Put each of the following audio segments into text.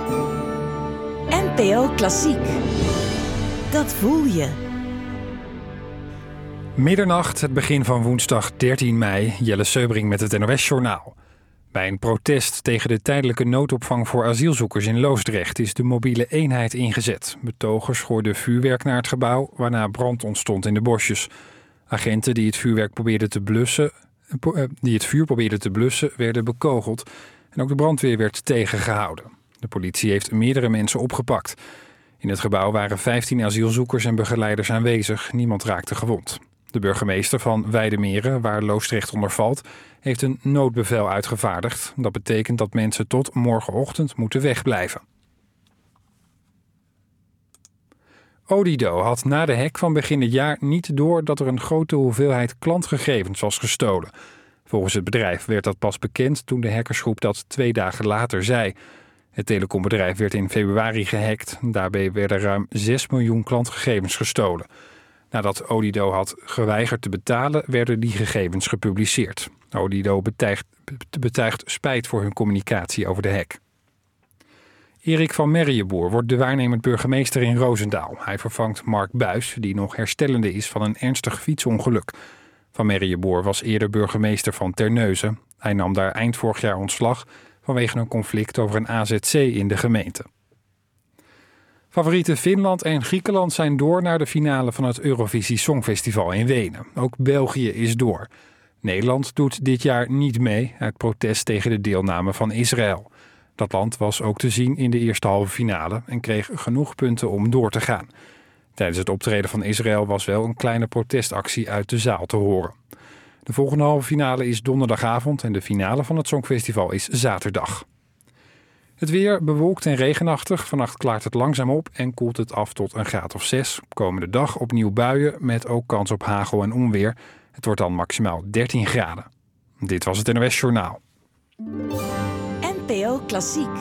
NPO Klassiek. Dat voel je. Middernacht, het begin van woensdag 13 mei. Jelle Seubring met het NOS-journaal. Bij een protest tegen de tijdelijke noodopvang voor asielzoekers in Loosdrecht is de mobiele eenheid ingezet. Betogers gooiden vuurwerk naar het gebouw, waarna brand ontstond in de bosjes. Agenten die het vuur probeerden te blussen, werden bekogeld. En ook de brandweer werd tegengehouden. De politie heeft meerdere mensen opgepakt. In het gebouw waren 15 asielzoekers en begeleiders aanwezig. Niemand raakte gewond. De burgemeester van Weidemeren, waar Loosdrecht onder valt, heeft een noodbevel uitgevaardigd. Dat betekent dat mensen tot morgenochtend moeten wegblijven. Odido had na de hack van begin dit jaar niet door dat er een grote hoeveelheid klantgegevens was gestolen. Volgens het bedrijf werd dat pas bekend toen de hackersgroep dat 2 dagen later zei. Het telecombedrijf werd in februari gehackt. Daarbij werden ruim 6 miljoen klantgegevens gestolen. Nadat Odido had geweigerd te betalen, werden die gegevens gepubliceerd. Odido betuigt spijt voor hun communicatie over de hack. Erik van Merriëboer wordt de waarnemend burgemeester in Roosendaal. Hij vervangt Mark Buys, die nog herstellende is van een ernstig fietsongeluk. Van Merriëboer was eerder burgemeester van Terneuzen. Hij nam daar eind vorig jaar ontslag vanwege een conflict over een AZC in de gemeente. Favorieten Finland en Griekenland zijn door naar de finale van het Eurovisie Songfestival in Wenen. Ook België is door. Nederland doet dit jaar niet mee uit protest tegen de deelname van Israël. Dat land was ook te zien in de eerste halve finale en kreeg genoeg punten om door te gaan. Tijdens het optreden van Israël was wel een kleine protestactie uit de zaal te horen. De volgende halve finale is donderdagavond en de finale van het Songfestival is zaterdag. Het weer bewolkt en regenachtig. Vannacht klaart het langzaam op en koelt het af tot een graad of 6. Komende dag opnieuw buien met ook kans op hagel en onweer. Het wordt dan maximaal 13 graden. Dit was het NOS Journaal. NPO Klassiek.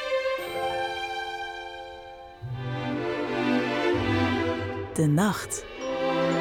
De nacht.